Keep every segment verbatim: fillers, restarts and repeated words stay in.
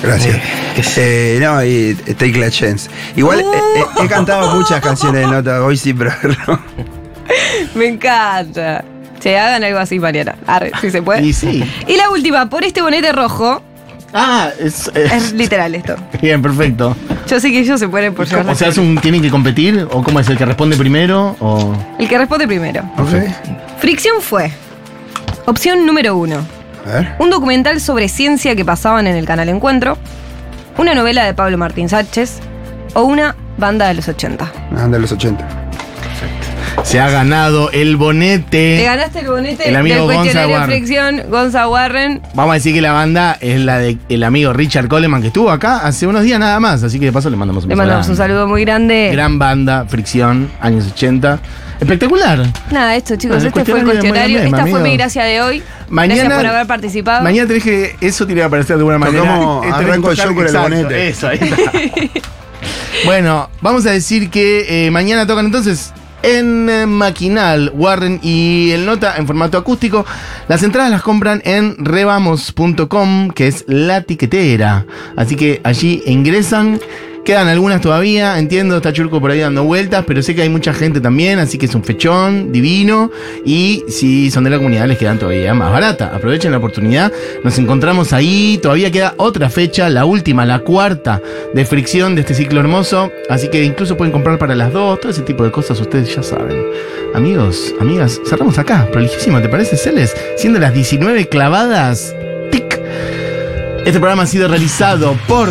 Gracias. Eh, no, y Take a Chance. Igual uh. he, he cantado muchas canciones de Nota, hoy sí, pero no. Me encanta. Che, hagan algo así mañana. Arre, si se puede. Y sí. Y la última, por este bonete rojo. Ah, es, es, es literal esto. Bien, perfecto. Yo sé que ellos se pueden por llevar. O sea, ¿es un, ¿tienen que competir? ¿O cómo es? ¿El que responde primero? O... El que responde primero. Okay. Fricción fue opción número uno. A ver. Un documental sobre ciencia que pasaban en el canal Encuentro, una novela de Pablo Martín Sánchez o una banda de los ochenta. Una banda de los ochenta. Se ha ganado el bonete. Te ganaste el bonete el amigo del cuestionario Gonza Fricción, Gonza Warren. Vamos a decir que la banda es la del amigo Richard Coleman, que estuvo acá hace unos días nada más. Así que de paso le mandamos un Le beso mandamos un saludo muy grande. Gran banda, Fricción, años ochenta. Espectacular. Nada, esto chicos, el este fue el cuestionario. Misma, Esta amigo. fue mi gracia de hoy. Mañana, Gracias por haber participado. Mañana tenés que. Eso tiene que aparecer de alguna manera. Como Este, arranco tocar, yo con el exacto, bonete. Eso, ahí está. Bueno, vamos a decir que eh, mañana tocan entonces en eh, Maquinal, Warren y el Nota en formato acústico. Las entradas las compran en rebamos punto com, que es la tiquetera. Así que allí ingresan. Quedan algunas todavía, entiendo, está Churco por ahí dando vueltas, pero sé que hay mucha gente también, así que es un fechón divino. Y si son de la comunidad, les quedan todavía más barata. Aprovechen la oportunidad. Nos encontramos ahí. Todavía queda otra fecha, la última, la cuarta de Fricción de este ciclo hermoso. Así que incluso pueden comprar para las dos, todo ese tipo de cosas, ustedes ya saben. Amigos, amigas, cerramos acá. Prolijísimo, ¿te parece, Celes? Siendo las diecinueve clavadas. ¡Tic! Este programa ha sido realizado por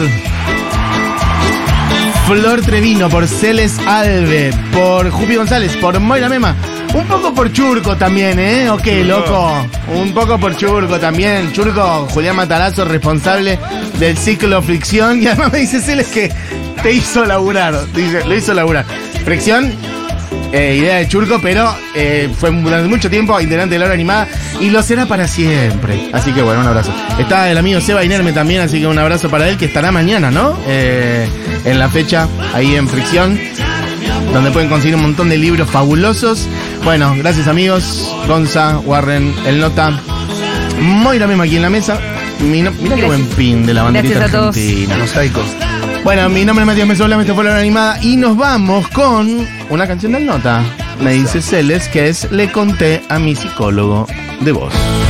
Flor Trevino, por Celes Alve, por Jupi González, por Moira Mema, un poco por Churco también, ¿eh? Ok, loco, un poco por Churco también. Churco, Julián Matarazo, responsable del ciclo Fricción, y además me dice Celes que te hizo laburar, dice, lo hizo laburar. Fricción, eh, idea de Churco, pero eh, fue durante mucho tiempo integrante de la hora animada y lo será para siempre. Así que bueno, un abrazo. Está el amigo Seba Inerme también, así que un abrazo para él, que estará mañana, ¿no? Eh, en la fecha, ahí en Fricción, donde pueden conseguir un montón de libros fabulosos. Bueno, gracias amigos, Gonza, Warren, el Nota, Moira Mema aquí en la mesa. Mi no, mirá qué buen pin de la banderita argentina. Mosaico. Bueno, mi nombre es Matías Mesola, esto fue la hora animada y nos vamos con una canción del Nota. Me dice Celes que es Le conté a mi psicólogo de voz.